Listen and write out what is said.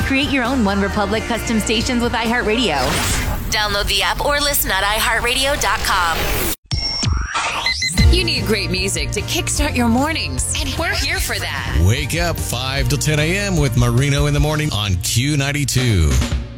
Create your own One Republic custom stations with iHeartRadio. Download the app or listen at iHeartRadio.com. You need great music to kickstart your mornings, and we're here for that. Wake up 5 to 10 a.m. with Marino in the morning on Q92.